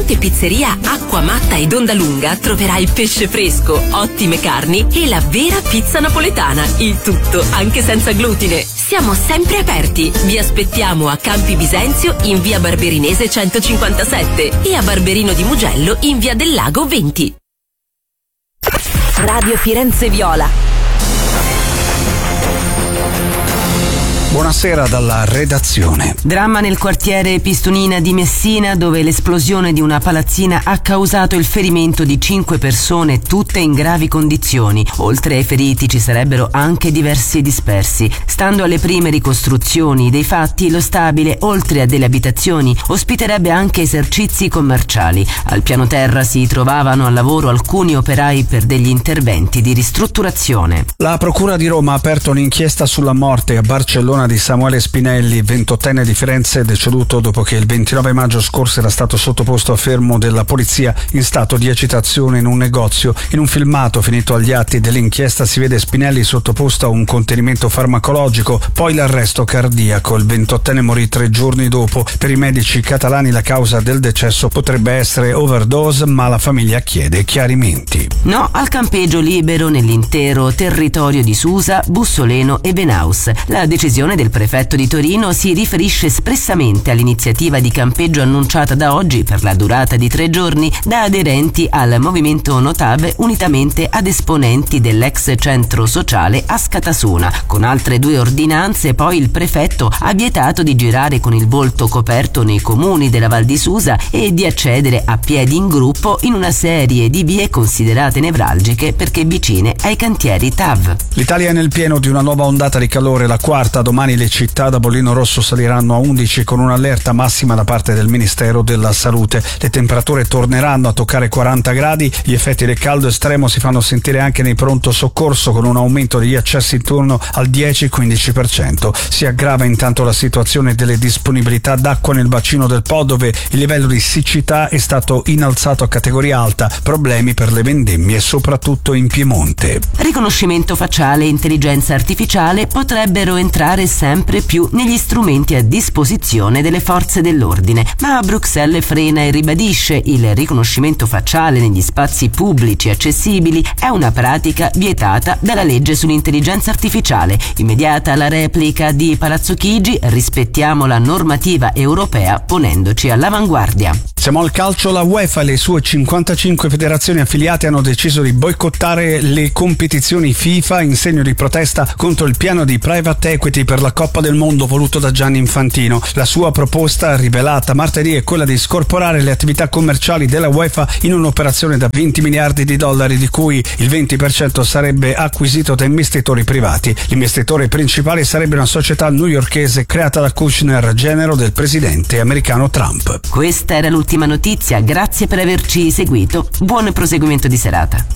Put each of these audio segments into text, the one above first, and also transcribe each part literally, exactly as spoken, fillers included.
ristorante pizzeria Acqua Matta ed Onda Lunga troverai pesce fresco, ottime carni e la vera pizza napoletana. Il tutto anche senza glutine. Siamo sempre aperti. Vi aspettiamo a Campi Bisenzio in via Barberinese centocinquantasette e a Barberino di Mugello in via del Lago venti. Radio Firenze Viola. Buonasera dalla redazione. Dramma nel quartiere Pistonina di Messina, dove l'esplosione di una palazzina ha causato il ferimento di cinque persone, tutte in gravi condizioni. Oltre ai feriti ci sarebbero anche diversi dispersi. Stando alle prime ricostruzioni dei fatti, lo stabile, oltre a delle abitazioni, ospiterebbe anche esercizi commerciali. Al piano terra si trovavano al lavoro alcuni operai per degli interventi di ristrutturazione. La Procura di Roma ha aperto un'inchiesta sulla morte a Barcellona di Samuele Spinelli, ventottenne di Firenze, deceduto dopo che il ventinove maggio scorso era stato sottoposto a fermo della polizia in stato di agitazione in un negozio. In un filmato finito agli atti dell'inchiesta si vede Spinelli sottoposto a un contenimento farmacologico, poi l'arresto cardiaco. Il ventottenne morì tre giorni dopo. Per i medici catalani la causa del decesso potrebbe essere overdose, ma la famiglia chiede chiarimenti. No al campeggio libero nell'intero territorio di Susa, Bussoleno e Benaus. La decisione del prefetto di Torino si riferisce espressamente all'iniziativa di campeggio annunciata da oggi per la durata di tre giorni da aderenti al movimento Notav unitamente ad esponenti dell'ex centro sociale Ascatasuna. Con altre due ordinanze poi il prefetto ha vietato di girare con il volto coperto nei comuni della Val di Susa e di accedere a piedi in gruppo in una serie di vie considerate nevralgiche perché vicine ai cantieri T A V. L'Italia è nel pieno di una nuova ondata di calore, la quarta. Domani le città da bollino rosso saliranno a undici con un'allerta massima da parte del Ministero della Salute. Le temperature torneranno a toccare quaranta gradi. Gli effetti del caldo estremo si fanno sentire anche nei pronto soccorso, con un aumento degli accessi intorno al dieci quindici per cento. Si aggrava intanto la situazione delle disponibilità d'acqua nel bacino del Po, dove il livello di siccità è stato innalzato a categoria alta. Problemi per le vendemmie soprattutto in Piemonte. Riconoscimento facciale e intelligenza artificiale potrebbero entrare sempre più negli strumenti a disposizione delle forze dell'ordine, ma Bruxelles frena e ribadisce: il riconoscimento facciale negli spazi pubblici accessibili è una pratica vietata dalla legge sull'intelligenza artificiale. Immediata la replica di Palazzo Chigi: rispettiamo la normativa europea ponendoci all'avanguardia. Siamo al calcio. La UEFA e le sue cinquantacinque federazioni affiliate hanno deciso di boicottare le competizioni FIFA in segno di protesta contro il piano di private equity per la Coppa del Mondo voluto da Gianni Infantino. La sua proposta, rivelata martedì, è quella di scorporare le attività commerciali della UEFA in un'operazione da venti miliardi di dollari, di cui il venti per cento sarebbe acquisito da investitori privati. L'investitore principale sarebbe una società newyorkese creata da Kushner, genero del presidente americano Trump. Questa era l'ultima notizia, grazie per averci seguito, buon proseguimento di serata.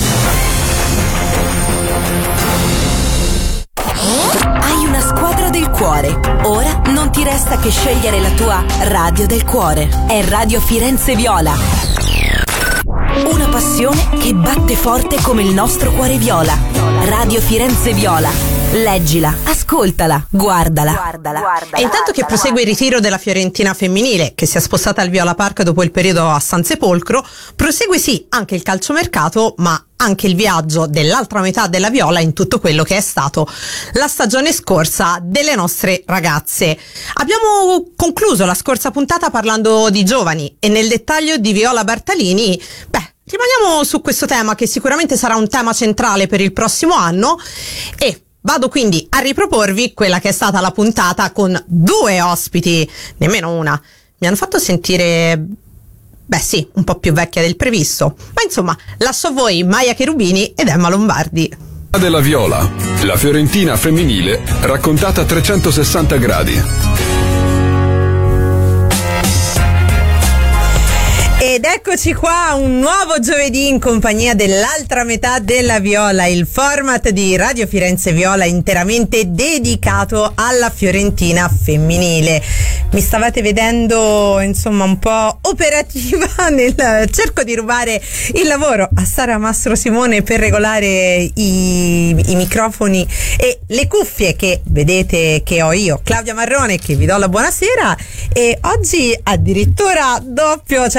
Hai una squadra del cuore, ora non ti resta che scegliere la tua radio del cuore. È Radio Firenze Viola. Una passione che batte forte come il nostro cuore viola. Radio Firenze Viola. Leggila, ascoltala, guardala. guardala, guardala e intanto che prosegue il ritiro della Fiorentina femminile, che si è spostata al Viola Park dopo il periodo a San Sepolcro, prosegue sì anche il calciomercato, ma anche il viaggio dell'altra metà della Viola in tutto quello che è stato la stagione scorsa delle nostre ragazze. Abbiamo concluso la scorsa puntata parlando di giovani e nel dettaglio di Viola Bartalini. Beh, rimaniamo su questo tema, che sicuramente sarà un tema centrale per il prossimo anno, e vado quindi a riproporvi quella che è stata la puntata con due ospiti, nemmeno una. Mi hanno fatto sentire, beh sì, un po' più vecchia del previsto, ma insomma, lascio a voi Maia Cherubini ed Emma Lombardi. Della Viola, la Fiorentina femminile raccontata a trecentosessanta gradi. Ed eccoci qua, un nuovo giovedì in compagnia dell'altra metà della Viola, il format di Radio Firenze Viola interamente dedicato alla Fiorentina femminile. Mi stavate vedendo insomma un po' operativa nel cerco di rubare il lavoro a Sara Mastro Simone per regolare i, i microfoni e le cuffie che vedete che ho io, Claudia Marrone, che vi do la buonasera, e oggi addirittura doppio, cioè bellissimo.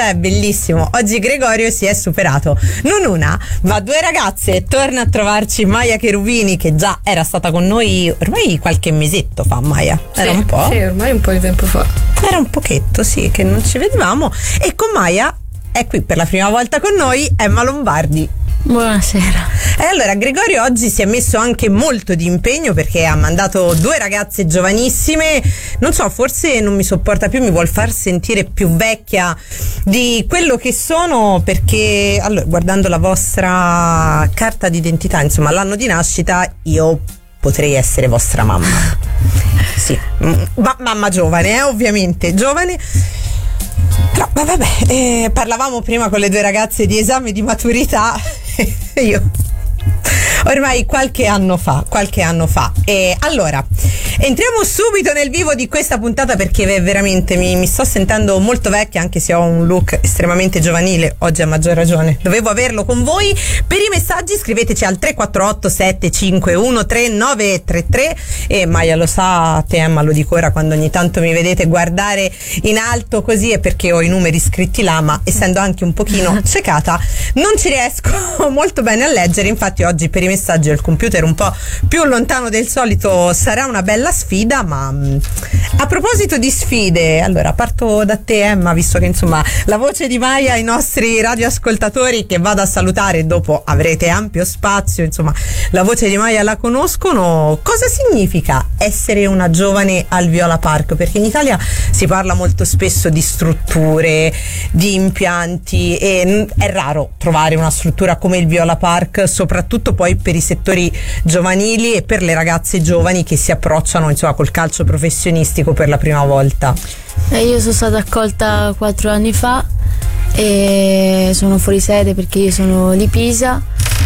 benissimo. Oggi Gregorio si è superato non una, ma due ragazze. Torna a trovarci Maya Cherubini, che già era stata con noi ormai qualche mesetto fa. Maya, era sì, un po'? Sì, ormai un po' di tempo fa. Era un pochetto, sì, che non ci vedevamo. E con Maya è qui per la prima volta con noi Emma Lombardi. Buonasera. E allora Gregorio oggi si è messo anche molto di impegno, perché ha mandato due ragazze giovanissime. Non so, forse non mi sopporta più, mi vuol far sentire più vecchia di quello che sono, perché allora, guardando la vostra carta d'identità, insomma l'anno di nascita, io potrei essere vostra mamma. Sì, ma mamma giovane, eh, ovviamente giovane. Però, ma vabbè, eh, parlavamo prima con le due ragazze di esame di maturità. Io ormai qualche anno fa, qualche anno fa. E allora, entriamo subito nel vivo di questa puntata, perché veramente mi, mi sto sentendo molto vecchia, anche se ho un look estremamente giovanile. Oggi a maggior ragione dovevo averlo con voi. Per i messaggi scriveteci al tre quattro otto sette cinque uno tre nove tre tre. E Maya lo sa, te Emma lo dico ora, quando ogni tanto mi vedete guardare in alto così è perché ho i numeri scritti là, ma essendo anche un pochino ciecata non ci riesco molto bene a leggere. Infatti oggi per i messaggi ho il computer un po' più lontano del solito, sarà una bella sfida. Ma mh, a proposito di sfide, allora parto da te Emma, visto che insomma la voce di Maya i nostri radioascoltatori, che vado a salutare, dopo avrete ampio spazio, insomma la voce di Maya la conoscono. Cosa significa essere una giovane al Viola Park? Perché in Italia si parla molto spesso di strutture, di impianti, e è raro trovare una struttura come il Viola Park, soprattutto poi per i settori giovanili e per le ragazze giovani che si approcciano insomma col calcio professionistico per la prima volta. Eh, io sono stata accolta quattro anni fa e sono fuori sede perché io sono di Pisa,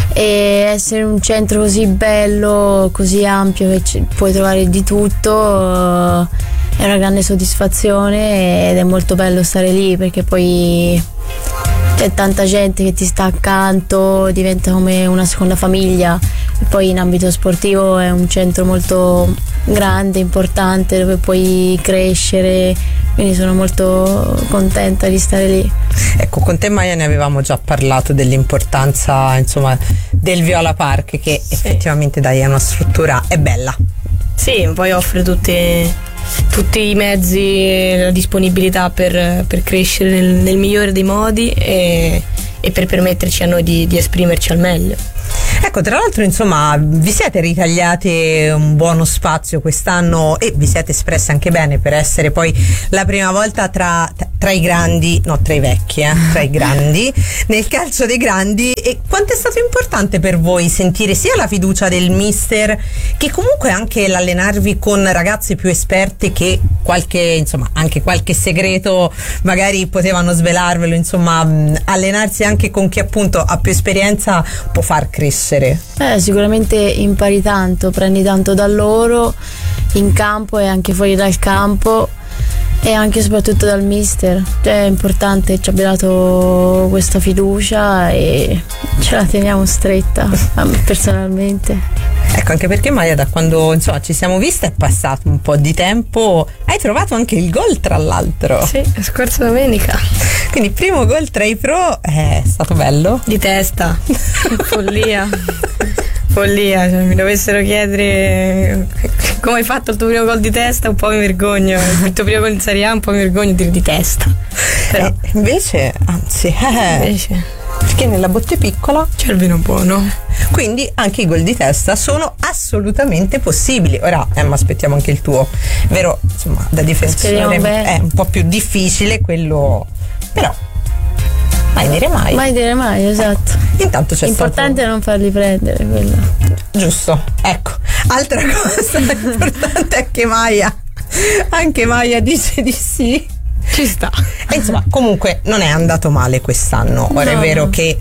e essere in un centro così bello, così ampio, che c- puoi trovare di tutto, uh, è una grande soddisfazione, ed è molto bello stare lì perché poi c'è tanta gente che ti sta accanto, diventa come una seconda famiglia. E poi in ambito sportivo è un centro molto grande, importante, dove puoi crescere, quindi sono molto contenta di stare lì. Ecco, con te Maya ne avevamo già parlato dell'importanza insomma del Viola Park, che sì, effettivamente dai è una struttura, è bella. Sì, poi offre tutti, tutti i mezzi, la disponibilità per, per crescere nel, nel migliore dei modi e, e per permetterci a noi di, di esprimerci al meglio. Ecco, tra l'altro insomma vi siete ritagliate un buono spazio quest'anno e vi siete espresse anche bene per essere poi la prima volta tra, tra i grandi, no tra i vecchi, eh, tra i grandi, nel calcio dei grandi. E quanto è stato importante per voi sentire sia la fiducia del mister, che comunque anche l'allenarvi con ragazze più esperte, che qualche insomma anche qualche segreto magari potevano svelarvelo, insomma allenarsi anche con chi appunto ha più esperienza può far crescere. Eh, sicuramente impari tanto, prendi tanto da loro in campo e anche fuori dal campo, e anche e soprattutto dal mister. Cioè, è importante, ci abbia dato questa fiducia e ce la teniamo stretta personalmente. Ecco, anche perché Maya, da quando insomma ci siamo viste è passato un po' di tempo, hai trovato anche il gol tra l'altro. Sì, scorsa domenica. Quindi primo gol tra i pro, è stato bello? Di testa, follia. Follia, cioè, mi dovessero chiedere come hai fatto il tuo primo gol di testa, un po' mi vergogno. Il tuo primo gol in Serie A, un po' mi vergogno di dire di testa. Però eh, invece, anzi, eh, invece, perché nella botte piccola c'è il vino buono. Quindi anche i gol di testa sono assolutamente possibili. Ora Emma, aspettiamo anche il tuo, vero? Insomma, da difensore è un po' più difficile quello, però mai dire mai. Mai dire mai, esatto. Intanto c'è importante stato... non farli prendere, quello. Giusto, ecco. Altra cosa importante è che Maya, anche Maya dice di sì. Ci sta. E insomma, comunque non è andato male quest'anno. Ora no. È vero che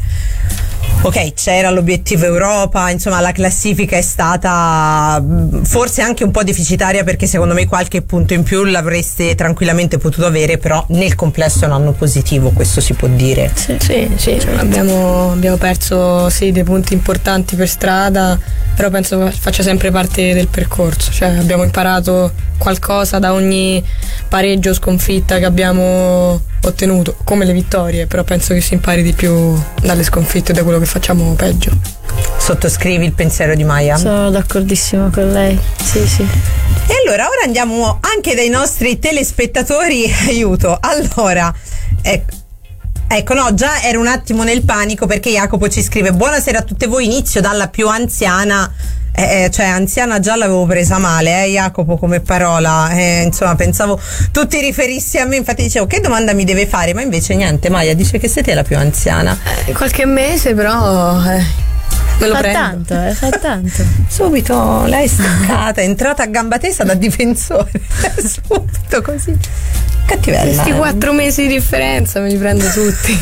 ok, c'era l'obiettivo Europa, insomma la classifica è stata forse anche un po' deficitaria, perché secondo me qualche punto in più l'avreste tranquillamente potuto avere, però nel complesso è un anno positivo, questo si può dire. Sì, sì, sì. Abbiamo, abbiamo perso sì dei punti importanti per strada, però penso faccia sempre parte del percorso, cioè abbiamo imparato qualcosa da ogni pareggio o sconfitta che abbiamo ottenuto, come le vittorie, però penso che si impari di più dalle sconfitte e da quello che facciamo peggio. Sottoscrivi il pensiero di Maya? Sono d'accordissimo con lei, sì sì. E allora ora andiamo anche dai nostri telespettatori, aiuto, allora, ecco. Ecco, no, già ero un attimo nel panico perché Jacopo ci scrive: buonasera a tutte voi, inizio dalla più anziana, eh, cioè anziana già l'avevo presa male, eh Jacopo, come parola, eh, insomma pensavo tu ti riferissi a me, infatti dicevo che domanda mi deve fare, ma invece niente, Maya dice che sei te la più anziana. Eh, qualche mese però... Eh. Me lo fa prendo. tanto, eh, fa tanto. Subito lei è staccata, è entrata a gamba tesa da difensore. Subito così. Cattivella. Questi eh. quattro mesi di differenza me li prendo tutti.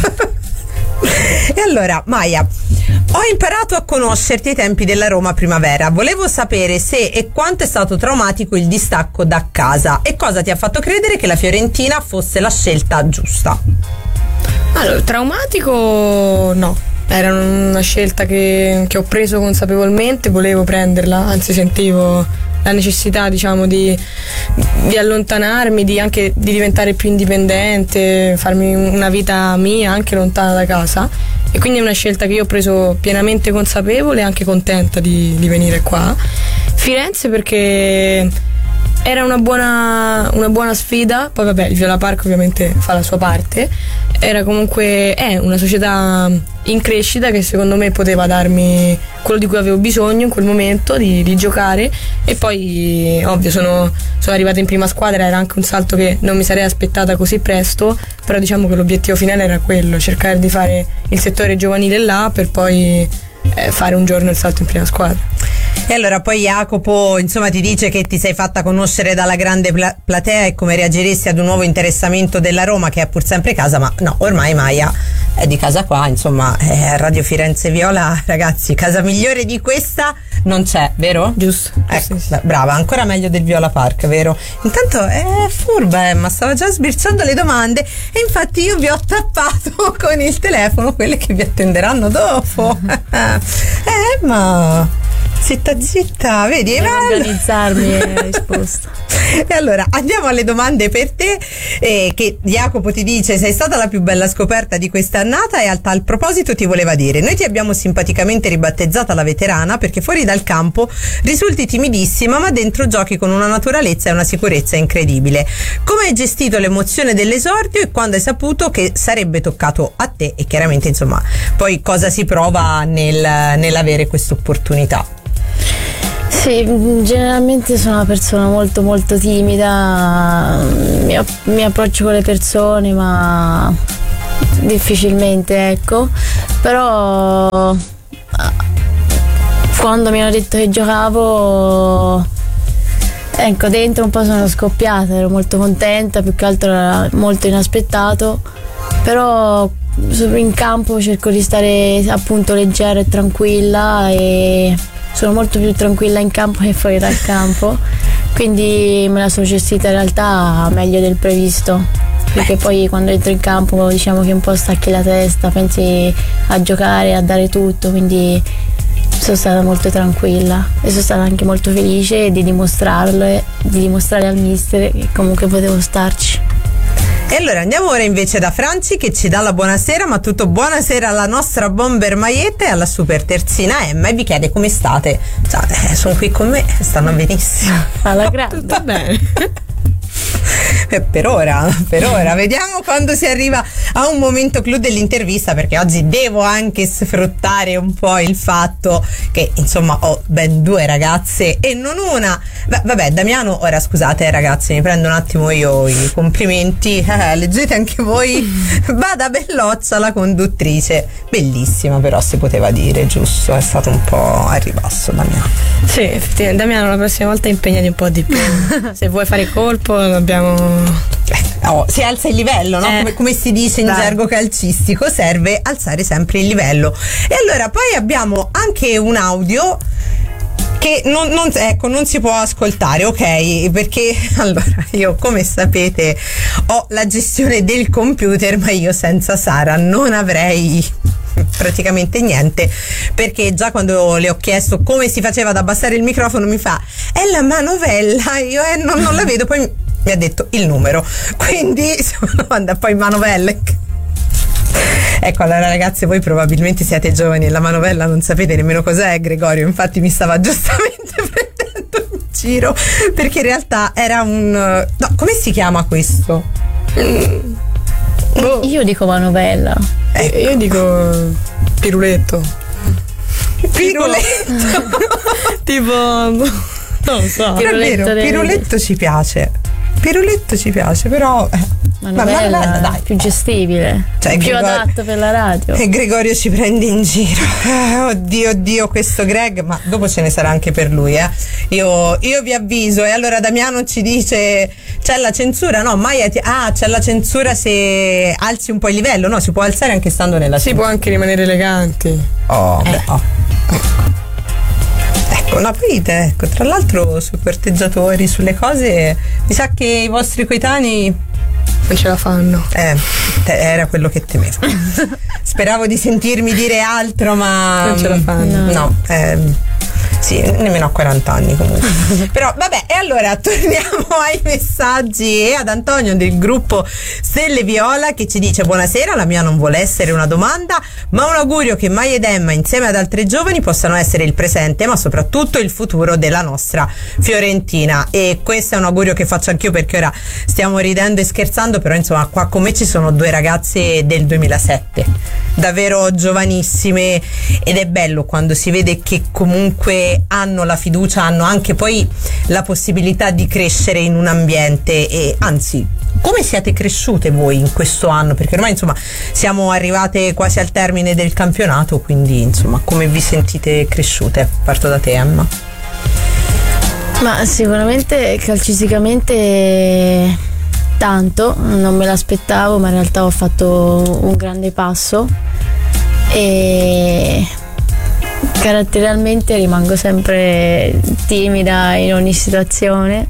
E allora, Maya, ho imparato a conoscerti ai tempi della Roma Primavera. Volevo sapere se e quanto è stato traumatico il distacco da casa e cosa ti ha fatto credere che la Fiorentina fosse la scelta giusta. Allora, traumatico no. Era una scelta che, che ho preso consapevolmente, volevo prenderla, anzi sentivo la necessità, diciamo, di, di allontanarmi, di anche di diventare più indipendente, farmi una vita mia anche lontana da casa, e quindi è una scelta che io ho preso pienamente consapevole e anche contenta di, di venire qua. Firenze perché era una buona, una buona sfida, poi vabbè il Viola Park ovviamente fa la sua parte, era comunque è una società in crescita che secondo me poteva darmi quello di cui avevo bisogno in quel momento, di, di giocare, e poi ovvio sono, sono arrivata in prima squadra, era anche un salto che non mi sarei aspettata così presto, però diciamo che l'obiettivo finale era quello, cercare di fare il settore giovanile là per poi eh, fare un giorno il salto in prima squadra. E allora poi Jacopo insomma ti dice che ti sei fatta conoscere dalla grande pla- platea e come reagiresti ad un nuovo interessamento della Roma, che è pur sempre casa, ma no, ormai Maya è di casa qua, insomma, eh, Radio Firenze Viola, ragazzi, casa migliore di questa non c'è, vero? Giusto. Ecco, sì, sì. brava, ancora meglio del Viola Park, vero? Intanto è furba, eh, ma stava già sbirciando le domande e infatti io vi ho tappato con il telefono quelle che vi attenderanno dopo. eh, ma... zitta zitta, vedi? Per organizzarmi e risposta. E allora andiamo alle domande per te, eh, che Jacopo ti dice: sei stata la più bella scoperta di quest'annata, e a tal proposito ti voleva dire: noi ti abbiamo simpaticamente ribattezzata la veterana perché fuori dal campo risulti timidissima ma dentro giochi con una naturalezza e una sicurezza incredibile. Come hai gestito l'emozione dell'esordio e quando hai saputo che sarebbe toccato a te, e chiaramente insomma poi cosa si prova nel, nell'avere questa opportunità? Sì, generalmente sono una persona molto molto timida, mi, mi approccio con le persone ma difficilmente, ecco, però quando mi hanno detto che giocavo, ecco, dentro un po' sono scoppiata, ero molto contenta, più che altro era molto inaspettato, però in campo cerco di stare appunto leggera e tranquilla, e sono molto più tranquilla in campo che fuori dal campo, quindi me la sono gestita in realtà meglio del previsto, perché poi quando entro in campo diciamo che un po' stacchi la testa, pensi a giocare, a dare tutto, quindi sono stata molto tranquilla e sono stata anche molto felice di dimostrarlo, di dimostrare al mister che comunque potevo starci. E allora andiamo ora invece da Franci, che ci dà la buonasera, ma tutto buonasera alla nostra bomber Maietta e alla super terzina Emma, e vi chiede come state. Cioè, eh, sono qui con me, stanno benissimo. Alla grande. Tutto bene. Per ora, per ora, vediamo quando si arriva a un momento clou dell'intervista, perché oggi devo anche sfruttare un po' il fatto che insomma ho ben due ragazze e non una. Beh, vabbè, Damiano, ora scusate ragazzi, mi prendo un attimo io i complimenti, eh, leggete anche voi. Bada belloccia la conduttrice, bellissima, però si poteva dire, giusto? È stato un po' a ribasso Damiano. Sì, effettivamente Damiano la prossima volta impegnati un po' di più. Se vuoi fare colpo abbiamo... Oh, si alza il livello, no? Eh, come, come si dice in dai. gergo calcistico, serve alzare sempre il livello. E allora poi abbiamo anche un audio che non, non, ecco, non si può ascoltare, ok? Perché allora io, come sapete, ho la gestione del computer, ma io senza Sara non avrei praticamente niente, perché già quando le ho chiesto come si faceva ad abbassare il microfono mi fa: è la manovella, io eh, non, non la vedo, poi mi ha detto il numero, quindi manda poi manovelle. Ecco, allora ragazzi, voi probabilmente siete giovani e la manovella non sapete nemmeno cos'è. Gregorio infatti mi stava giustamente prendendo in giro, perché in realtà era un... no, come si chiama questo? Mm. Oh. Io dico manovella. Ecco. Io dico piruletto. Piruletto. Tipo non lo so. Piruletto, vero, piruletto ci piace. Piruletto ci piace, però manovella, ma dai, più gestibile, cioè, più Gregorio, adatto per la radio. E Gregorio ci prende in giro. Eh, oddio, oddio, questo Greg, ma dopo ce ne sarà anche per lui, eh. Io, io vi avviso. E allora Damiano ci dice: c'è la censura? No, Maia ti, ah, c'è la censura se alzi un po' il livello. No, si può alzare anche stando nella si censura. Può anche rimanere eleganti. Oh, eh. beh, oh. Ecco, no, poi te, ecco, tra l'altro sui corteggiatori, sulle cose, mi sa che i vostri coetanei non ce la fanno. Eh, te, era quello che temevo. Speravo di sentirmi dire altro, ma non ce la fanno. No, no ehm, sì, nemmeno a quaranta anni comunque. Però vabbè, e allora torniamo ai messaggi e ad Antonio del gruppo Stelle Viola, che ci dice: buonasera, la mia non vuole essere una domanda ma un augurio che Maia ed Emma insieme ad altre giovani possano essere il presente ma soprattutto il futuro della nostra Fiorentina. E questo è un augurio che faccio anch'io, perché ora stiamo ridendo e scherzando, però insomma qua con me ci sono due ragazze del duemilasette, davvero giovanissime, ed è bello quando si vede che comunque hanno la fiducia, hanno anche poi la possibilità di crescere in un ambiente. E anzi, come siete cresciute voi in questo anno? Perché ormai insomma siamo arrivate quasi al termine del campionato, quindi insomma come vi sentite cresciute? Parto da te, Emma. Ma sicuramente calcisticamente tanto, non me l'aspettavo, ma in realtà ho fatto un grande passo e caratterialmente rimango sempre timida in ogni situazione,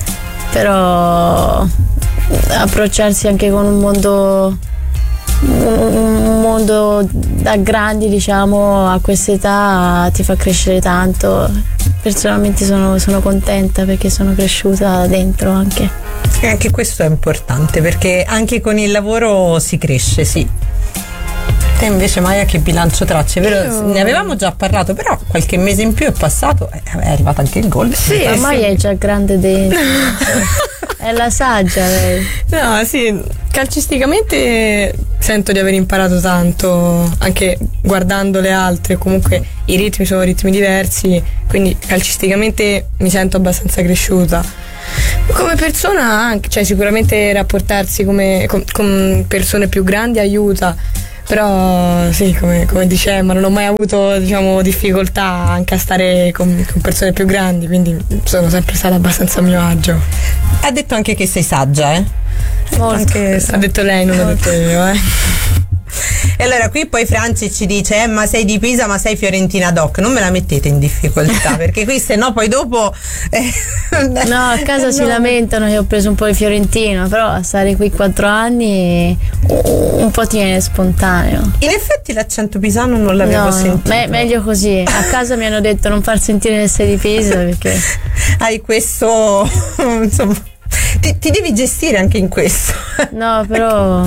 però approcciarsi anche con un mondo un mondo da grandi, diciamo, a questa età ti fa crescere tanto. Personalmente sono, sono contenta perché sono cresciuta dentro anche. E anche questo è importante, perché anche con il lavoro si cresce, sì. Te invece, Maia, che bilancio tracce? Vero? Io... ne avevamo già parlato, però qualche mese in più è passato, è arrivato anche il gol. Sì, ma Maia è già grande dentro. È la saggia lei. No, sì, calcisticamente sento di aver imparato tanto, anche guardando le altre. Comunque i ritmi sono ritmi diversi, quindi calcisticamente mi sento abbastanza cresciuta. Come persona anche, cioè sicuramente rapportarsi come, con, con persone più grandi aiuta. Però sì, come, come dice Emma, non ho mai avuto, diciamo, difficoltà anche a stare con, con persone più grandi, quindi sono sempre stata abbastanza a mio agio. Ha detto anche che sei saggia, eh? Anche, ha detto lei, non l'ho detto io, eh. E allora qui poi Franci ci dice: Emma, sei di Pisa ma sei fiorentina doc. Non me la mettete in difficoltà, perché qui se no poi dopo eh, no, a casa no. Si lamentano che ho preso un po' di fiorentino, però a stare qui quattro anni un po' ti viene spontaneo. In effetti l'accento pisano non l'avevo no, sentito. Me- meglio così. A casa mi hanno detto non far sentire che sei di Pisa, perché hai questo insomma ti, ti devi gestire anche in questo. No, però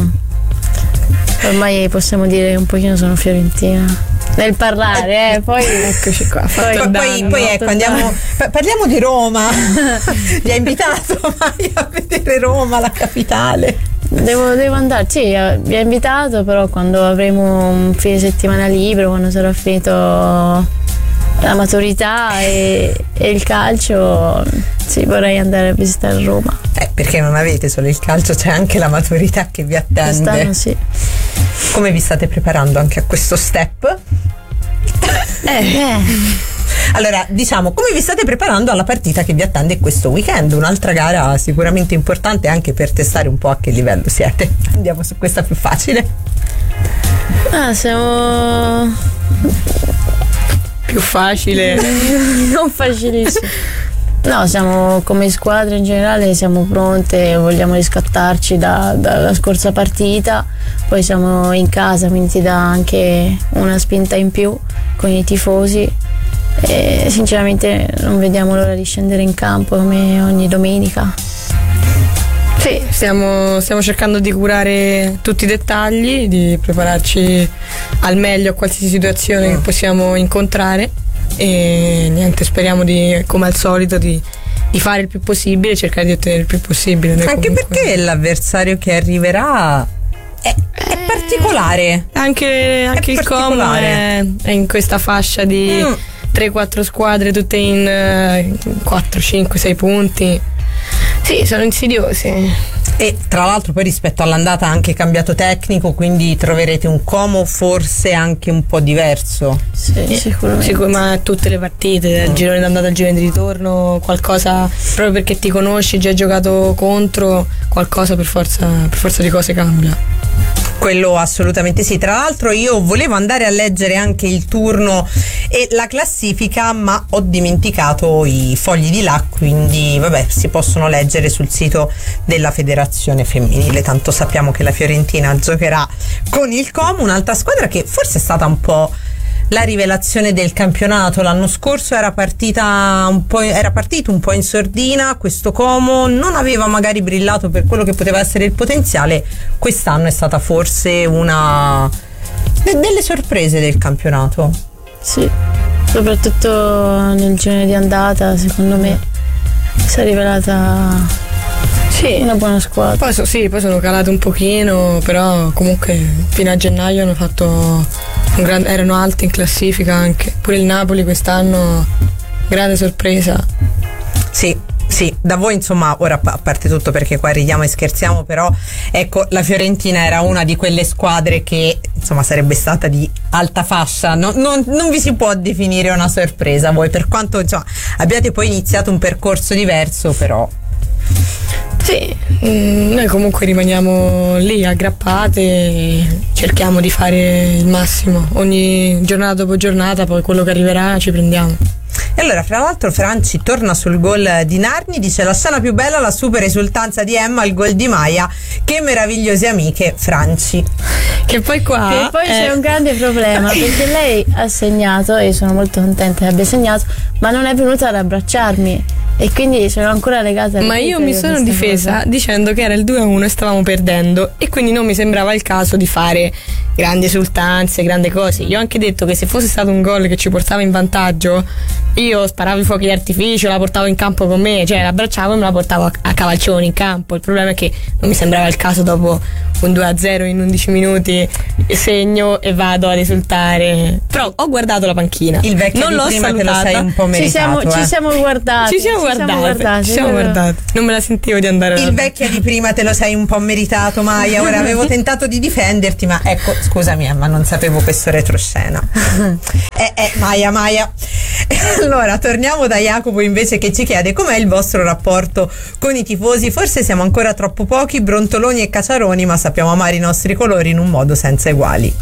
ormai possiamo dire che un pochino sono fiorentina nel parlare, eh, poi eccoci qua. Poi, poi, danno, poi ecco, andiamo, parliamo di Roma. Vi ha invitato mai a vedere Roma, la capitale? Devo, devo andare, sì, vi ha invitato, però quando avremo un fine settimana libero, quando sarò finito la maturità e, e il calcio, sì, vorrei andare a visitare Roma. Eh, perché non avete solo il calcio, c'è anche la maturità che vi attende. Quest'anno sì. Come vi state preparando anche a questo step? Eh, eh. Allora, diciamo, come vi state preparando alla partita che vi attende questo weekend? Un'altra gara sicuramente importante anche per testare un po' a che livello siete. Andiamo su questa più facile. Ah, siamo... più facile. Non facilissimo. No, siamo come squadra in generale, siamo pronte, vogliamo riscattarci da, dalla scorsa partita, poi siamo in casa, quindi ti dà anche una spinta in più con i tifosi e sinceramente non vediamo l'ora di scendere in campo come ogni domenica. Sì, stiamo, stiamo cercando di curare tutti i dettagli, di prepararci al meglio a qualsiasi situazione che possiamo incontrare e niente, speriamo di, come al solito, di, di fare il più possibile e cercare di ottenere il più possibile. Noi Anche comunque... perché l'avversario che arriverà è, è particolare. Anche, anche È il Com è, è in questa fascia di Mm. tre quattro squadre tutte in uh, quattro, cinque, sei punti. Sì, sono insidiosi. E tra l'altro poi rispetto all'andata ha anche cambiato tecnico, quindi troverete un Como forse anche un po' diverso. Sì, sicuramente. Sicur- ma tutte le partite, dal girone d'andata al girone di ritorno, qualcosa, proprio perché ti conosci, già hai giocato contro, qualcosa per forza, per forza di cose cambia. Quello assolutamente sì. Tra l'altro io volevo andare a leggere anche il turno e la classifica, ma ho dimenticato i fogli di là, quindi vabbè, si possono leggere sul sito della Federazione Femminile. Tanto sappiamo che la Fiorentina giocherà con il Como, un'altra squadra che forse è stata un po' la rivelazione del campionato. L'anno scorso era partita un po', era partito un po' in sordina, questo Como non aveva magari brillato per quello che poteva essere il potenziale. Quest'anno è stata forse una de- delle sorprese del campionato. Sì, soprattutto nel girone di andata, secondo me si è rivelata Sì. una buona squadra. Poi, so- sì, poi sono calate un pochino, però comunque fino a gennaio hanno fatto un gran- erano alti in classifica anche. Pure il Napoli quest'anno, grande sorpresa. Sì, sì, da voi insomma, ora a parte tutto perché qua ridiamo e scherziamo, però ecco, la Fiorentina era una di quelle squadre che insomma sarebbe stata di alta fascia, no, non, non vi si può definire una sorpresa voi, per quanto insomma abbiate poi iniziato un percorso diverso, però Sì, mm, noi comunque rimaniamo lì aggrappate e cerchiamo di fare il massimo. Ogni giornata dopo giornata, poi quello che arriverà ci prendiamo. E allora, fra l'altro, Franci torna sul gol di Narni, dice: la scena più bella, la super esultanza di Emma al gol di Maya. Che meravigliose amiche, Franci. Che poi qua E poi eh, c'è un grande problema perché lei ha segnato e sono molto contenta che abbia segnato, ma non è venuta ad abbracciarmi e quindi sono ancora legata alle Ma io mi sono difesa cosa. dicendo che era il due a uno e stavamo perdendo e quindi non mi sembrava il caso di fare grandi esultanze, grandi cose. Io ho anche detto che se fosse stato un gol che ci portava in vantaggio, io sparavo i fuochi d'artificio, la portavo in campo con me, cioè l'abbracciavo e me la portavo a, a cavalcioni in campo. Il problema è che non mi sembrava il caso dopo un due a zero in undici minuti segno e vado a risultare. Però ho guardato la panchina. Il vecchio non di l'ho prima te lo salutata. sei un po' Ci meritato. siamo, eh. ci siamo guardati. Ci siamo guardate, ci siamo guardate. Non me la sentivo di andare Il vecchio di prima te lo sei un po' meritato, Maya. Ora avevo tentato di difenderti, ma ecco, scusami, ma non sapevo questo retroscena. Eh, eh, Maya, Maya. Allora, torniamo da Jacopo invece, che ci chiede: com'è il vostro rapporto con i tifosi? Forse siamo ancora troppo pochi, brontoloni e cacciaroni, ma sappiamo amare i nostri colori in un modo senza eguali.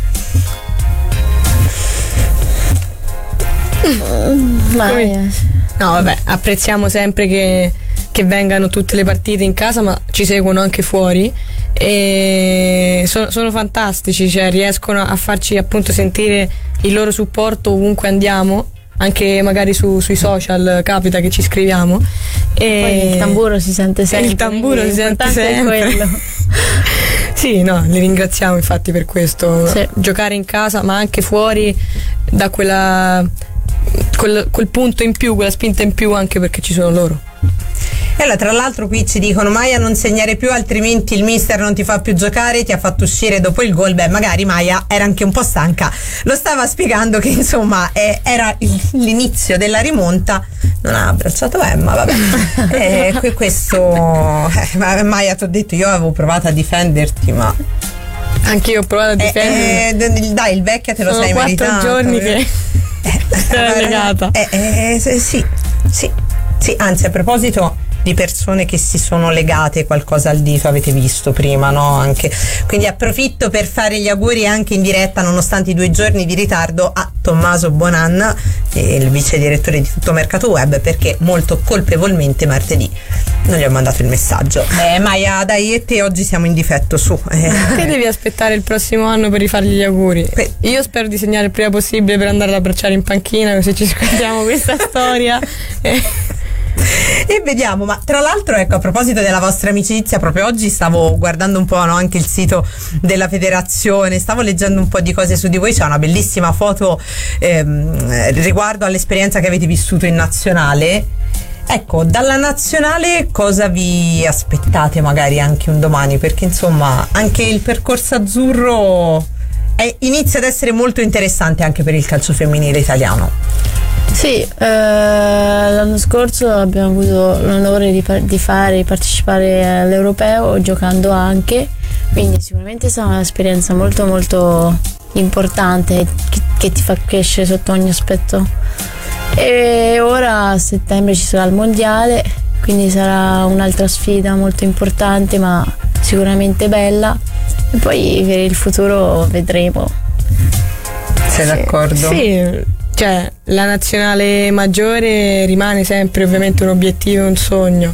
Ma Come- No, vabbè, apprezziamo sempre che, che vengano tutte le partite in casa, ma ci seguono anche fuori e sono, sono fantastici, cioè riescono a farci appunto sentire il loro supporto ovunque andiamo, anche magari su, sui social capita che ci scriviamo. E poi il tamburo si sente sempre. il tamburo si sente l'importante è sempre. quello. Sì, no, li ringraziamo infatti per questo. Sì. Giocare in casa, ma anche fuori, da quella quel, quel punto in più, quella spinta in più, anche perché ci sono loro. E allora, tra l'altro, qui ci dicono: Maya, non segnare più, altrimenti il mister non ti fa più giocare, ti ha fatto uscire dopo il gol. Beh, magari Maya era anche un po' stanca, lo stava spiegando che insomma eh, era il- l'inizio della rimonta. Non ha abbracciato Emma, vabbè. Eh, que- questo eh, ma- Maya, ti ho detto, io avevo provato a difenderti, ma Anche io ho provato a difendere. eh, eh, dai, il vecchia te lo Sono sei quattro meritato. giorni che Eh, sono legata. eh, eh, eh, sì, sì, sì, anzi, a proposito di persone che si sono legate qualcosa al dito, avete visto prima, no? Anche, quindi approfitto per fare gli auguri anche in diretta, nonostante i due giorni di ritardo, a Tommaso Bonan, il vice direttore di Tutto Mercato Web, perché molto colpevolmente martedì non gli ho mandato il messaggio. Eh, Maya, dai, e te oggi siamo in difetto, su. Eh. Te devi aspettare il prossimo anno per rifargli gli auguri. Que- Io spero di segnare il prima possibile per andare ad abbracciare in panchina, così ci scordiamo questa storia. Eh, E vediamo, ma tra l'altro, ecco, a proposito della vostra amicizia, proprio oggi stavo guardando un po', no, anche il sito della federazione, stavo leggendo un po' di cose su di voi, c'è una bellissima foto ehm, riguardo all'esperienza che avete vissuto in nazionale. Ecco, dalla nazionale cosa vi aspettate magari anche un domani? Perché insomma anche il percorso azzurro è, inizia ad essere molto interessante anche per il calcio femminile italiano. Sì, eh, l'anno scorso abbiamo avuto l'onore di, di fare, di partecipare all'Europeo giocando anche, quindi sicuramente è stata un'esperienza molto molto importante che, che ti fa crescere sotto ogni aspetto. E ora a settembre ci sarà il mondiale, quindi sarà un'altra sfida molto importante ma sicuramente bella, e poi per il futuro vedremo. Sei sì, d'accordo? Sì, cioè la nazionale maggiore rimane sempre ovviamente un obiettivo, un sogno.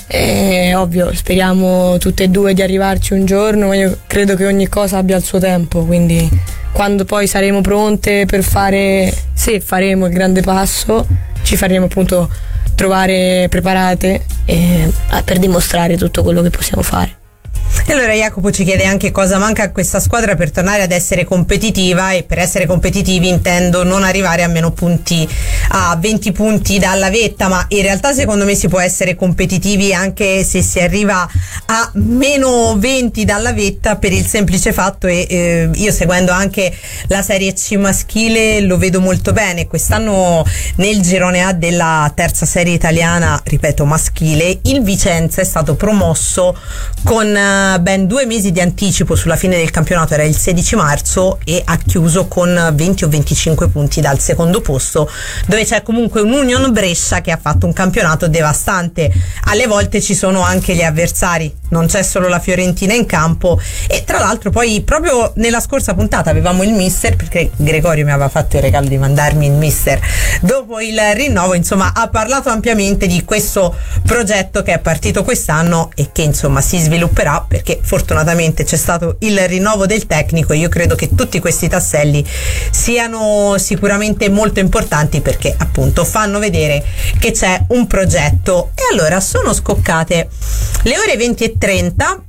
È ovvio, speriamo tutte e due di arrivarci un giorno, ma io credo che ogni cosa abbia il suo tempo, quindi quando poi saremo pronte per fare, se faremo il grande passo, ci faremo appunto trovare preparate e, per dimostrare tutto quello che possiamo fare. E allora Jacopo ci chiede anche cosa manca a questa squadra per tornare ad essere competitiva, e per essere competitivi intendo non arrivare a meno punti, a venti punti dalla vetta, ma in realtà secondo me si può essere competitivi anche se si arriva a meno venti dalla vetta, per il semplice fatto, e eh, io seguendo anche la Serie C maschile lo vedo molto bene. Quest'anno nel girone A della terza serie italiana, ripeto maschile, il Vicenza è stato promosso con ben due mesi di anticipo sulla fine del campionato, era il sedici marzo, e ha chiuso con venti o venticinque punti dal secondo posto, dove c'è comunque un Union Brescia che ha fatto un campionato devastante. Alle volte ci sono anche gli avversari, non c'è solo la Fiorentina in campo. E tra l'altro poi proprio nella scorsa puntata avevamo il mister, perché Gregorio mi aveva fatto il regalo di mandarmi il mister dopo il rinnovo, insomma ha parlato ampiamente di questo progetto che è partito quest'anno e che insomma si svilupperà, perché fortunatamente c'è stato il rinnovo del tecnico, e io credo che tutti questi tasselli siano sicuramente molto importanti, perché appunto fanno vedere che c'è un progetto. E allora sono scoccate le ore venti e trenta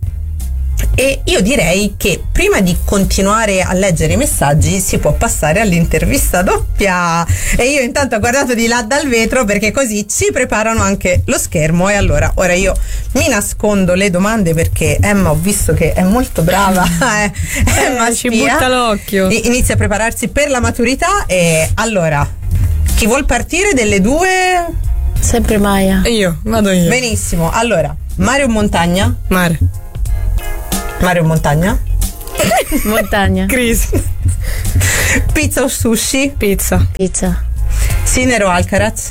e io direi che prima di continuare a leggere i messaggi si può passare all'intervista doppia, e io intanto ho guardato di là dal vetro perché così ci preparano anche lo schermo. E allora ora io mi nascondo le domande perché Emma ho visto che è molto brava. eh, Emma ci butta l'occhio, inizia a prepararsi per la maturità. E allora chi vuol partire delle due? Sempre Maya. Io, vado io. Benissimo, allora mare o montagna? Mare. Mare o montagna? Montagna. Crisi. Pizza o sushi? Pizza. Pizza. Sinner o Alcaraz?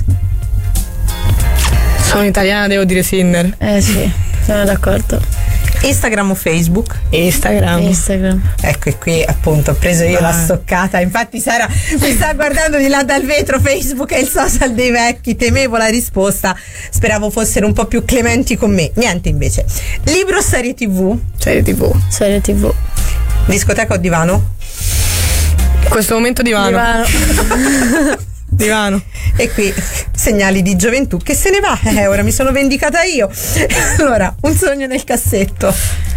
Sono italiana, devo dire Sinner. Eh sì, sono d'accordo. Instagram o Facebook? Instagram. Instagram. Ecco, e qui appunto ho preso io ah. la stoccata. Infatti Sara mi sta guardando di là dal vetro. Facebook è il social dei vecchi. Temevo la risposta, speravo fossero un po' più clementi con me. Niente invece. Libro o serie tv? Serie tv. Serie tv. Discoteca o divano? In questo momento divano. Divano. Divano. E qui segnali di gioventù che se ne va. Eh, ora mi sono vendicata io. Allora, un sogno nel cassetto.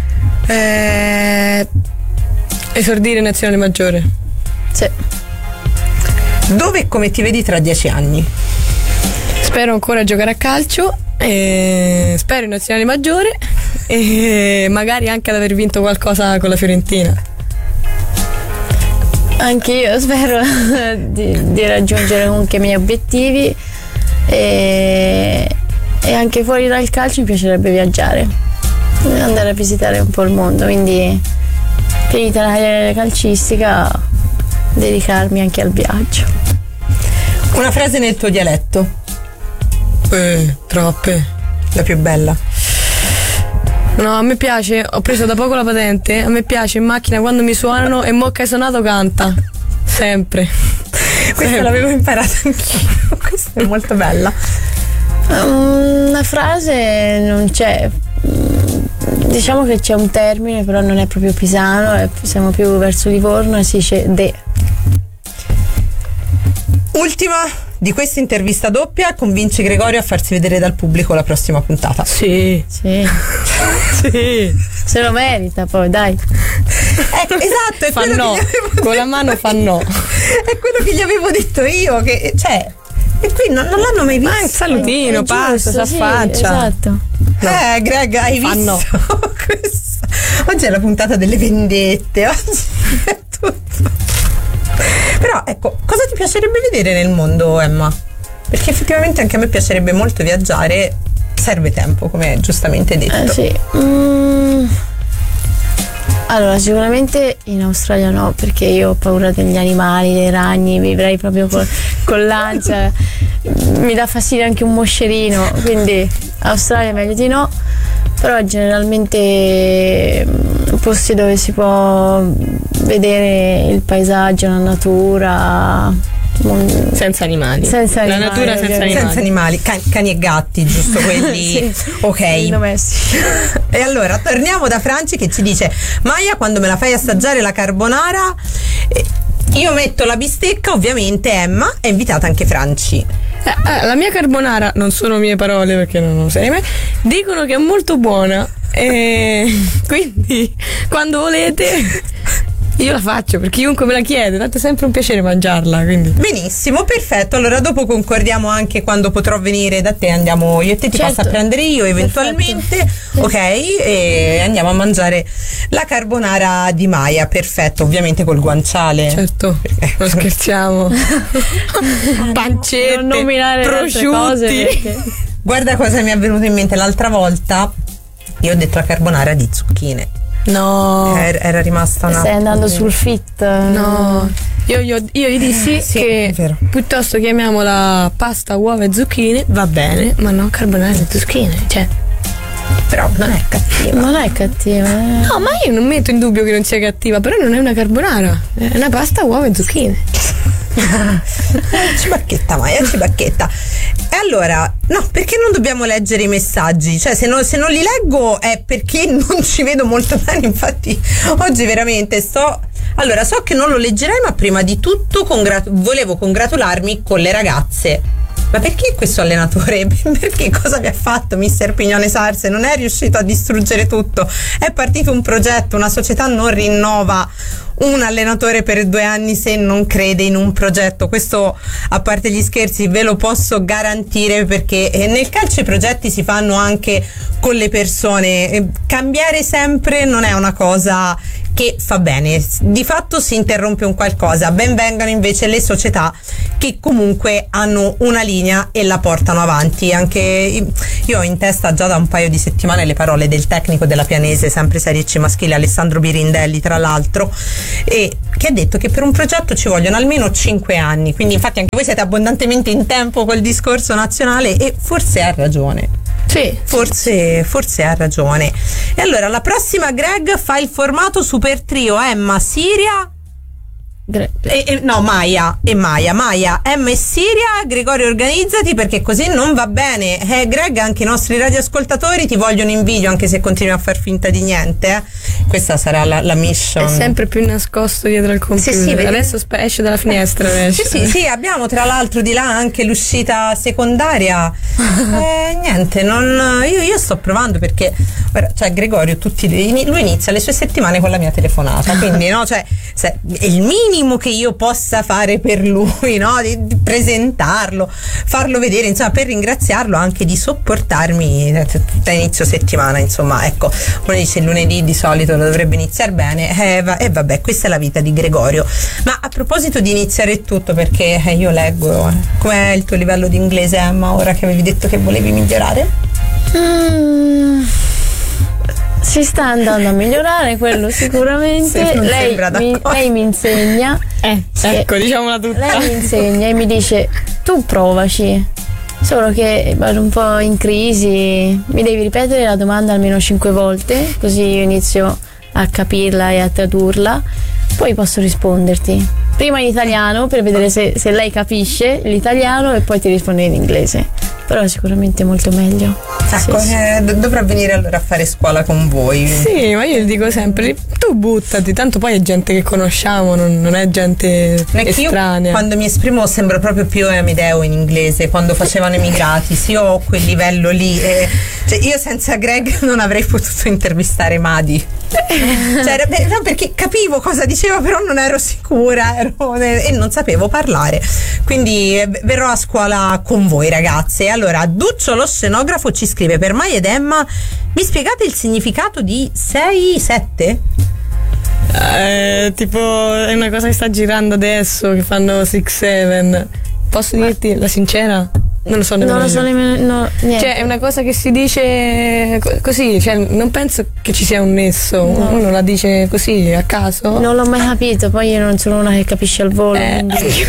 Eh, esordire nazionale maggiore. Sì. Dove e come ti vedi tra dieci anni? Spero ancora giocare a calcio, e spero in nazionale maggiore, e magari anche ad aver vinto qualcosa con la Fiorentina. Anche io spero di, di raggiungere comunque i miei obiettivi, e, e anche fuori dal calcio mi piacerebbe viaggiare, andare a visitare un po' il mondo, quindi finita la carriera calcistica dedicarmi anche al viaggio. Una frase nel tuo dialetto? Eh, troppe. La più bella? No, a me piace, ho preso da poco la patente, a me piace in macchina quando mi suonano e mo che hai suonato canta. Sempre. Questa Sempre. l'avevo imparata anch'io. Questa è molto bella. Una frase non c'è, diciamo che c'è un termine, però non è proprio pisano, siamo più verso Livorno e si dice de. Ultima di questa intervista doppia convinci Gregorio a farsi vedere dal pubblico la prossima puntata. Sì. Sì. Sì. Se lo merita poi, dai. Ecco, esatto, è Fa quello no. che gli avevo Con la mano fa no. È quello che gli avevo detto io, che cioè, e qui non, non l'hanno mai visto. Ma un salutino, È passa, giusto, si sì, affaccia. esatto. Eh, Greg, hai Fa visto no. questo? Oggi è la puntata delle vendette, oggi è tutto. Però ecco, cosa ti piacerebbe vedere nel mondo, Emma? Perché effettivamente anche a me piacerebbe molto viaggiare, serve tempo, come giustamente detto. Eh, sì. Mm. Allora, sicuramente in Australia no, perché io ho paura degli animali, dei ragni, vivrei proprio con, con l'ansia. Mi dà fastidio anche un moscerino, quindi Australia meglio di no. Però generalmente mm, posti dove si può vedere il paesaggio, la natura. mm, Senza animali. Senza La animali, natura senza ovviamente. animali. Senza animali, cani, cani e gatti, giusto quelli. Sì. Ok. Domestici. E allora torniamo da Franci che ci dice: Maia, quando me la fai assaggiare la carbonara, eh, io metto la bistecca, ovviamente Emma è invitata anche Franci. Eh, eh, la mia carbonara, non sono mie parole perché non lo sai mai, dicono che è molto buona. E quindi quando volete io la faccio per chiunque me la chiede, tanto è sempre un piacere mangiarla, quindi. Benissimo, perfetto. Allora dopo concordiamo anche quando potrò venire da te, andiamo io e te, ti Certo. passo a prendere io eventualmente. Perfetto. Ok, e andiamo a mangiare la carbonara di Maia, perfetto, ovviamente col guanciale. Certo, non scherziamo. Pancette, Non nominare le altre cose prosciutti. perché... Guarda cosa mi è venuto in mente l'altra volta. Io ho detto la carbonara di zucchine. No. Er- era rimasta una. Stai andando sul fit. No, io, io, io gli dissi Sì, è che vero. piuttosto chiamiamola pasta, uova e zucchine, va bene, ma no carbonara e zucchine, cioè. Però non è cattiva. Non è cattiva. eh. No, ma io non metto in dubbio che non sia cattiva, però non è una carbonara, è una pasta, uova e zucchine. Cibacchetta, Maia, cibacchetta. E allora, no, perché non dobbiamo leggere i messaggi? Cioè, se, no, se non li leggo è perché non ci vedo molto bene. Infatti, oggi veramente sto. Allora, so che non lo leggerai, ma prima di tutto congra- volevo congratularmi con le ragazze. Ma perché questo allenatore? Perché cosa vi ha fatto mister Pignone Sarse? Non è riuscito a distruggere tutto. È partito un progetto, una società non rinnova un allenatore per due anni se non crede in un progetto. Questo, a parte gli scherzi, ve lo posso garantire, perché nel calcio i progetti si fanno anche con le persone. Cambiare sempre non è una cosa che fa bene, di fatto si interrompe un qualcosa. Ben vengano invece le società che comunque hanno una linea e la portano avanti. Anche io ho in testa già da un paio di settimane le parole del tecnico della Pianese, sempre Serie C maschile, Alessandro Birindelli tra l'altro, e che ha detto che per un progetto ci vogliono almeno cinque anni. Quindi infatti anche voi siete abbondantemente in tempo col discorso nazionale, e forse ha ragione. Sì. Forse, forse ha ragione. E allora la prossima, Greg, fa il formato super trio Emma, Siria Gre- e, e- no, Maia e Maia Maia, Emma e Siria. Gregorio, organizzati, perché così non va bene. eh, Greg, anche i nostri radioascoltatori ti vogliono in video, anche se continui a far finta di niente. eh. Questa sarà la, la mission. È sempre più nascosto dietro al computer. Sì, sì, vedi- Adesso spe- esce dalla finestra. Sì, sì, sì, abbiamo tra l'altro di là anche l'uscita secondaria. Eh, niente, non, io, io sto provando, perché guarda, cioè Gregorio tutti lui inizia le sue settimane con la mia telefonata, quindi no, cioè se, è il minimo che io possa fare per lui, no, di, di presentarlo, farlo vedere, insomma, per ringraziarlo anche di sopportarmi da inizio settimana. Insomma, ecco, uno dice il lunedì di solito lo dovrebbe iniziare bene, e eh, va, eh, vabbè, questa è la vita di Gregorio. Ma a proposito di iniziare tutto, perché eh, io leggo, eh, com'è il tuo livello di inglese, Emma, ora che avevi detto che volevi migliorare? Mm, si sta andando a migliorare, quello sicuramente. Sì, non lei, sembra mi, d'accordo. lei mi insegna. Eh, ecco, diciamola tutta. Lei mi insegna e mi dice: tu provaci. Solo che vado un po' in crisi, mi devi ripetere la domanda almeno cinque volte, così io inizio a capirla e a tradurla, poi posso risponderti. prima in italiano per vedere se, se lei capisce l'italiano e poi ti risponde in inglese, però sicuramente molto meglio. Ecco, Sì, sì. eh, dovrà venire allora a fare scuola con voi. Sì, ma io gli dico sempre, tu buttati, tanto poi è gente che conosciamo, non, non è gente Non è che io, estranea. quando mi esprimo sembra proprio più Amedeo in inglese, quando facevano Emigrati, sì, io ho quel livello lì, eh, cioè io senza Greg non avrei potuto intervistare Madi, cioè, beh, no, perché capivo cosa diceva però non ero sicura, ero, eh, e non sapevo parlare, quindi eh, verrò a scuola con voi ragazze. Allora Duccio lo scenografo ci scrive: per Mai ed Emma mi spiegate il significato di sei sette? Eh, tipo è una cosa che sta girando adesso, che fanno sei sette. Posso dirti la sincera? Non lo so nemmeno Non lo so io. nemmeno, no, niente. Cioè è una cosa che si dice co- così, cioè non penso che ci sia un nesso, No. uno la dice così a caso. Non l'ho mai capito, poi io non sono una che capisce al volo, Eh. quindi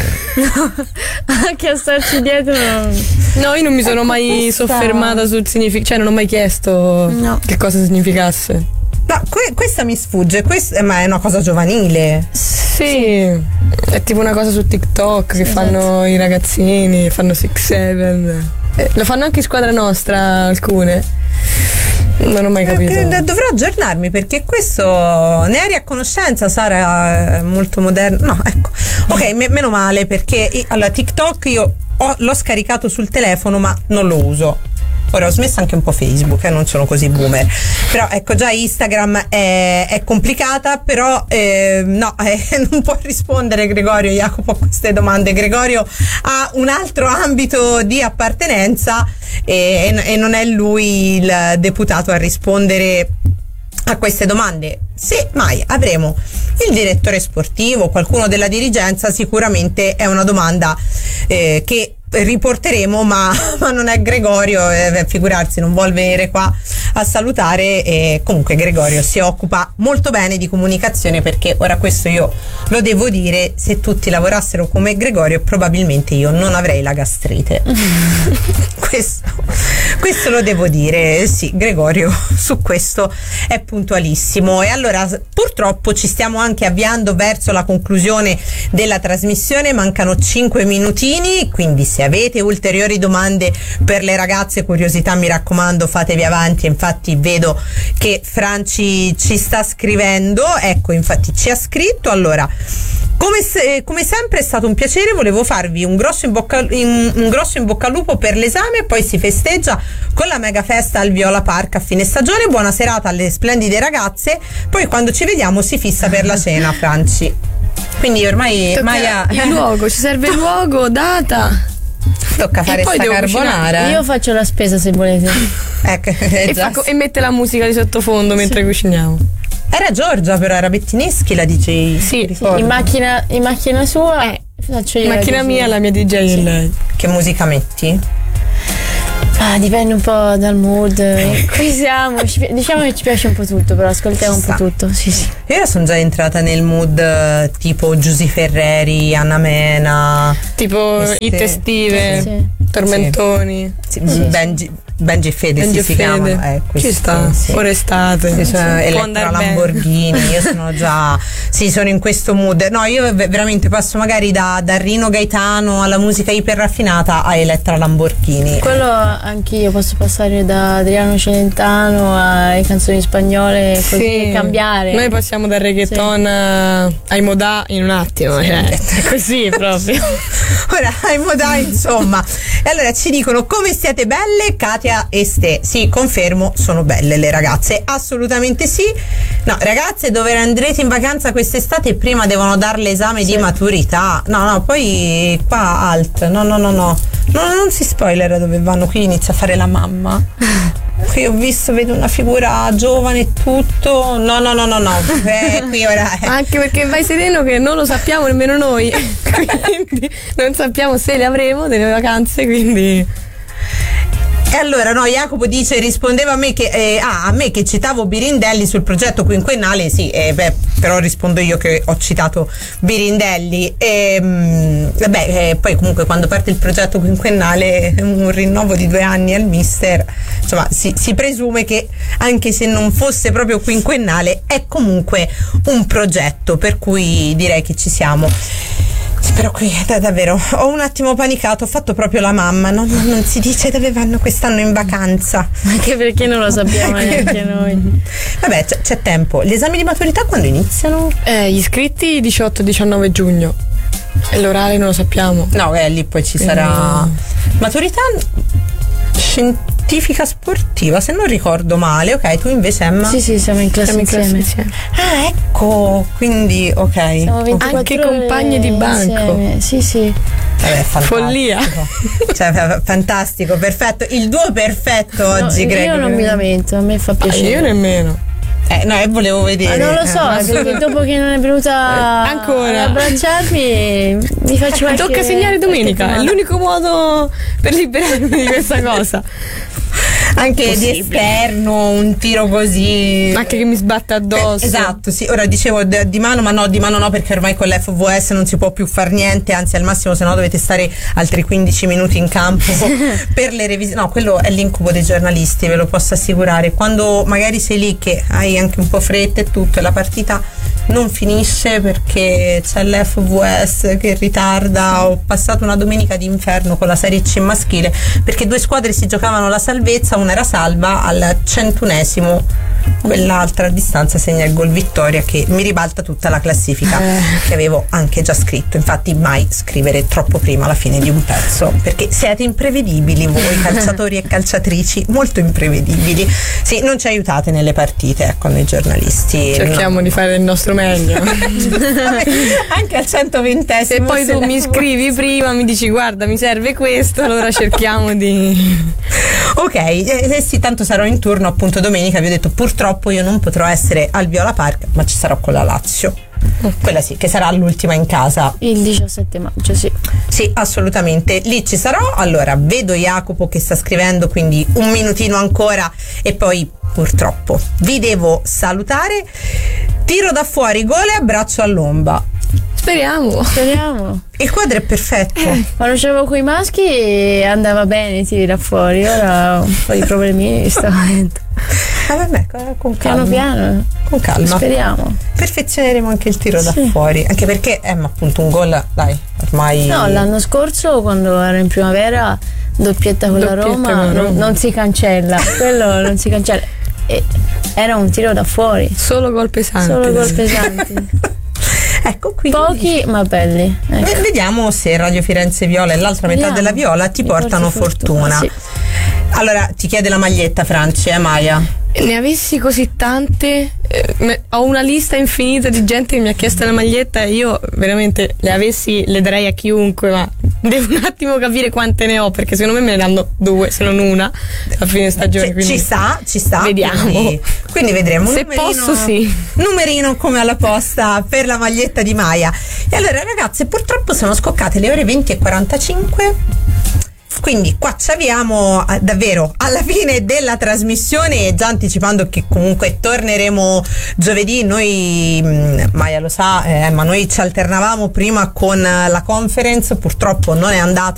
anche a starci dietro non... No, io non mi sono mai questa- soffermata sul significato, cioè non ho mai chiesto No. che cosa significasse. No, que- questa mi sfugge, quest- ma è una cosa giovanile. Sì, è tipo una cosa su TikTok che fanno i ragazzini, fanno sei sette. Eh, lo fanno anche in squadra nostra alcune. Non ho mai capito. Eh, Dovrò aggiornarmi perché questo ne eri a conoscenza, Sara, è molto moderno. No, ecco. Ok, me- meno male perché io- allora TikTok io ho- l'ho scaricato sul telefono ma non lo uso. Ora ho smesso anche un po' Facebook, eh, non sono così boomer. Però ecco, già Instagram è, è complicata, però eh, no, eh, non può rispondere Gregorio Jacopo a queste domande. Gregorio ha un altro ambito di appartenenza e, e non è lui il deputato a rispondere a queste domande. Se mai avremo il direttore sportivo, qualcuno della dirigenza, sicuramente è una domanda eh, che riporteremo, ma, ma non è Gregorio, eh, figurarsi, non vuol venire qua a salutare. E comunque Gregorio si occupa molto bene di comunicazione, perché ora questo io lo devo dire, se tutti lavorassero come Gregorio probabilmente io non avrei la gastrite. questo, questo lo devo dire, sì, Gregorio su questo è puntualissimo. E allora purtroppo ci stiamo anche avviando verso la conclusione della trasmissione, mancano cinque minutini, quindi se avete ulteriori domande per le ragazze, curiosità, mi raccomando fatevi avanti. Infatti vedo che Franci ci sta scrivendo, ecco, infatti ci ha scritto. Allora, come, se, come sempre è stato un piacere, volevo farvi un grosso, in bocca, in, un grosso in bocca al lupo per l'esame, e poi si festeggia con la mega festa al Viola Park a fine stagione. Buona serata alle splendide ragazze, poi quando ci vediamo si fissa per la cena, Franci. Quindi ormai Tocca Maia, il luogo, ci serve il luogo, data. tocca fare poi sta devo carbonara. Io faccio la spesa se volete. Ecco, è E, già- fa co- e mette la musica di sottofondo mentre cuciniamo. era Giorgia, però era Bettineschi la D J. Sì, ricordo. In macchina, in macchina sua faccio io. In macchina la mia, la mia D J e lei. Che musica metti? Ah, dipende un po' dal mood. Qui siamo, ci pi- diciamo che ci piace un po' tutto, però ascoltiamo Ci un po' sta. tutto. Sì, sì. Io sono già entrata nel mood eh, tipo Giusy Ferreri, Anna Mena, Tipo Queste- hit estive, Sì. tormentoni. sì, Benji, Benji e Fede Benji si, e si Fede. chiamano. Eh, questi, Ci sta, sì. ora estate. Sì, cioè, Può Elettra andare bene. Lamborghini, io sono già, sì, sono in questo mood. No, io ve- veramente passo magari da, da Rino Gaetano alla musica iper raffinata a Elettra Lamborghini. Quello anch'io posso passare da Adriano Celentano alle canzoni spagnole, così Sì. cambiare. Noi passiamo dal reggaeton a- ai modà in un attimo, cioè, è così proprio. Ora, ai modai, insomma. E allora ci dicono: come siete belle, Katia e Ste. Sì, confermo, sono belle le ragazze, assolutamente sì. No, ragazze, dove andrete in vacanza quest'estate prima devono dare l'esame di maturità. No, no, poi qua alt. No, no, no, no. No, non si spoiler dove vanno, qui inizia a fare la mamma. Qui ho visto, vedo una figura giovane e tutto. No, no, no, no, no. Eh, qui ora eh. Anche perché vai sereno che non lo sappiamo nemmeno noi, quindi non sappiamo se le avremo delle vacanze, quindi E allora no, Jacopo dice, rispondeva a me che eh, ah, a me che citavo Birindelli sul progetto quinquennale. Sì, eh, beh, però rispondo io che ho citato Birindelli. E, mh, beh, eh, poi comunque quando parte il progetto quinquennale, un rinnovo di due anni al mister, insomma si, si presume che anche se non fosse proprio quinquennale è comunque un progetto, per cui direi che ci siamo. Però qui da, davvero ho un attimo panicato, ho fatto proprio la mamma, no? non, non si dice dove vanno quest'anno in vacanza, anche perché non lo sappiamo neanche noi. Vabbè, c'è, c'è tempo. Gli esami di maturità quando iniziano? Eh, gli iscritti diciotto diciannove giugno e l'orale non lo sappiamo. No, eh, lì poi ci Quindi... sarà maturità scientifica sportiva, se non ricordo male. Ok, tu invece, Emma? Sì, sì, siamo in classe, siamo in classe insieme. insieme. Ah, ecco, quindi ok. Siamo ventiquattro Anche compagne di banco. insieme. Sì, sì. Vabbè, fantastico. Follia. Cioè, fantastico, perfetto. Il duo perfetto oggi, no, Greg. Io non mi lamento, a me fa Ah, piacere. io nemmeno. Eh, no, eh, volevo vedere. Ma non lo so, Eh, perché dopo che non è venuta Ancora. ad abbracciarmi mi faccio qualche... Tocca segnare domenica, è qualche l'unico modo per liberarmi di questa cosa. Anche Possibile. di esterno, un tiro così. Anche che mi sbatta addosso. Eh, esatto, sì. Ora dicevo d- di mano, ma no, di mano no, perché ormai con l'F V S non si può più far niente, anzi al massimo se no dovete stare altri quindici minuti in campo per le revisioni. No, quello è l'incubo dei giornalisti, ve lo posso assicurare. Quando magari sei lì che hai anche un po' fretta e tutto e la partita non finisce perché c'è l'F V S che ritarda. Ho passato una domenica di inferno con la Serie C maschile perché due squadre si giocavano la salvezza, una era salva al centunesimo, quell'altra a distanza segna il gol vittoria che mi ribalta tutta la classifica eh. che avevo anche già scritto. Infatti mai scrivere troppo prima alla fine di un pezzo, perché siete imprevedibili voi calciatori e calciatrici, molto imprevedibili. Sì, non ci aiutate nelle partite, ecco, noi giornalisti cerchiamo no. di fare il nostro meglio. Anche al centoventesimo. Se poi tu mi scrivi prima, mi dici guarda mi serve questo, allora cerchiamo di ok, eh, sì, tanto sarò in turno appunto domenica. Vi ho detto purtroppo io non potrò essere al Viola Park, ma ci sarò con la Lazio, quella sì, che sarà l'ultima in casa il diciassette maggio. Sì, sì, assolutamente, lì ci sarò. Allora vedo Jacopo che sta scrivendo, quindi un minutino ancora e poi purtroppo vi devo salutare. Tiro da fuori, gol e abbraccio all'omba. Speriamo. Speriamo. Il quadro è perfetto. Eh, quando c'avevo coi maschi andava bene i tiri da fuori, ora ho un po' di problemini in questo momento. Ah, vabbè, con calma. Piano piano. Con calma. Speriamo. Perfezioneremo anche il tiro sì. da fuori. Anche perché è eh, appunto un gol, dai, ormai. No, l'anno scorso quando ero in primavera, doppietta con doppietta la Roma, con non, Roma. non si cancella. Quello non si cancella. E era un tiro da fuori. Solo gol pesanti. Solo gol pesanti. Ecco, quindi pochi ma belli. Ecco. Vediamo se Radio Firenze Viola e l'altra Speriamo. metà della Viola ti Mi portano fortuna. fortuna. Sì. Allora ti chiede la maglietta, Franci, eh Maia? Ne avessi così tante, eh, me, ho una lista infinita di gente che mi ha chiesto la maglietta e io veramente le avessi le darei a chiunque, ma devo un attimo capire quante ne ho, perché secondo me me ne danno due se non una a fine stagione. Ci, quindi ci sta, ci sta. Vediamo. Quindi, quindi vedremo. Se numerino, posso sì. Numerino come alla posta per la maglietta di Maia. E allora ragazze, purtroppo sono scoccate le ore venti e quarantacinque. Quindi qua ci avviamo davvero alla fine della trasmissione, già anticipando che comunque torneremo giovedì. Noi, Maia lo sa, eh, ma noi ci alternavamo prima con la conference, purtroppo non è andata